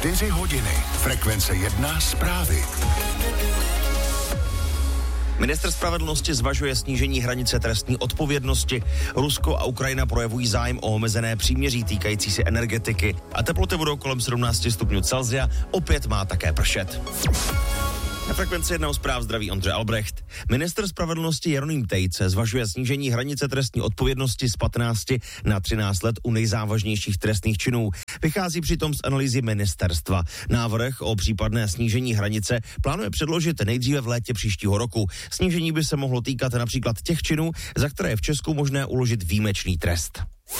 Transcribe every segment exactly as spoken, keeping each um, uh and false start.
čtyři hodiny. Frekvence jedna zprávy. Ministr spravedlnosti zvažuje snížení hranice trestní odpovědnosti. Rusko a Ukrajina projevují zájem o omezené příměří týkající se energetiky a teploty budou kolem sedmnáct stupňů Celsia. Opět má také pršet. Na Frekvenci jednou zpráv zdraví Ondřej Albrecht. Ministr spravedlnosti Jeroným Tejce zvažuje snížení hranice trestní odpovědnosti z patnácti na třináct let u nejzávažnějších trestných činů. Vychází přitom z analýzy ministerstva. Návrh o případné snížení hranice plánuje předložit nejdříve v létě příštího roku. Snížení by se mohlo týkat například těch činů, za které je v Česku možné uložit výjimečný trest.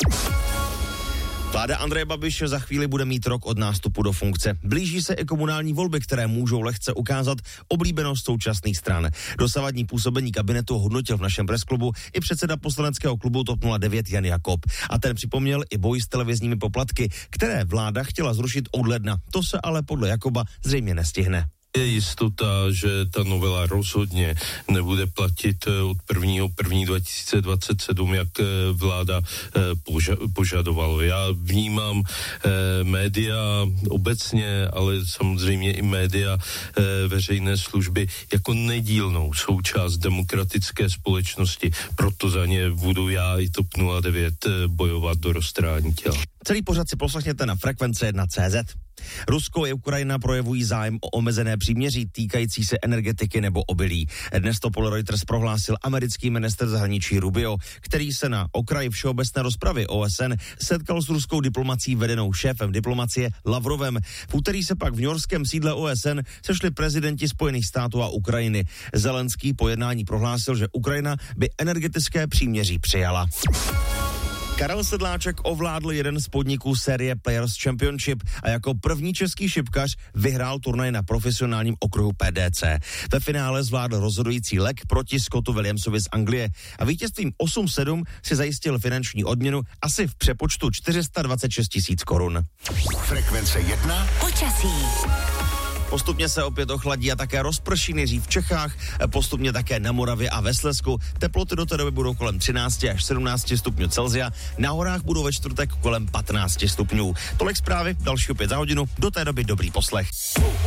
Vláda Andreje Babiše za chvíli bude mít rok od nástupu do funkce. Blíží se i komunální volby, které můžou lehce ukázat oblíbenost současných stran. Dosavadní působení kabinetu hodnotil v našem presklubu i předseda poslaneckého klubu TOP nula devět Jan Jakob. A ten připomněl i boj s televizními poplatky, které vláda chtěla zrušit od ledna. To se ale podle Jakoba zřejmě nestihne. Je jistota, že ta novela rozhodně nebude platit od prvního prvního dva tisíce dvacet sedm, jak vláda poža- požadovala. Já vnímám eh, média obecně, ale samozřejmě i média eh, veřejné služby jako nedílnou součást demokratické společnosti. Proto za ně budu já i TOP nula devět bojovat do roztrhání těla. Celý pořad si poslechněte na Frekvence jedna tečka cé zet. Rusko a Ukrajina projevují zájem o omezené příměří týkající se energetiky nebo obilí. Dnes to podle Reuters prohlásil americký ministr zahraničí Rubio, který se na okraji všeobecné rozpravy O S N setkal s ruskou diplomací vedenou šéfem diplomacie Lavrovem. V úterý se pak v newyorském sídle O S N sešli prezidenti Spojených států a Ukrajiny. Zelenský po jednání prohlásil, že Ukrajina by energetické příměří přijala. Karel Sedláček ovládl jeden z podniků série Players Championship a jako první český šipkař vyhrál turnaj na profesionálním okruhu P D C. Ve finále zvládl rozhodující lek proti Scottu Williamsovi z Anglie a vítězstvím osm sedm si zajistil finanční odměnu asi v přepočtu čtyři sta dvacet šest tisíc korun. Frekvence jedna. Počasí. Postupně se opět ochladí a také rozprší nejdřív v Čechách, postupně také na Moravě a ve Slezsku. Teploty do té doby budou kolem třináct až sedmnáct stupňů Celsia, na horách budou ve čtvrtek kolem patnáct stupňů. Tolik zprávy, další opět za hodinu, do té doby dobrý poslech.